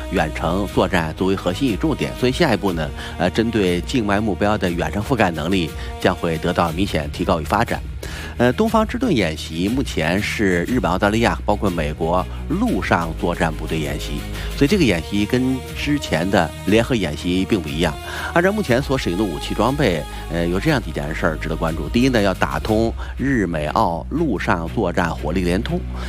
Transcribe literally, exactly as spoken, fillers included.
远程作战作为核心与重点，所以下一步呢，呃，针对境外目标的远程覆盖能力将会得到明显提高与发展。呃，东方之盾演习目前是日本、澳大利亚包括美国陆上作战部队演习，所以这个演习跟之前的联合演习并不一样。按照目前所使用的武器装备，呃，有这样几件事儿值得关注。第一呢，要打通日美澳陆上作战火力联通，